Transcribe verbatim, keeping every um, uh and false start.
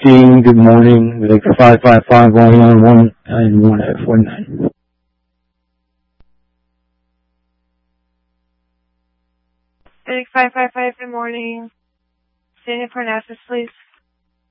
sixteen, good morning, Victor five five five one one one nine one four nine. Vic five five five, good morning. State your prognosis, please.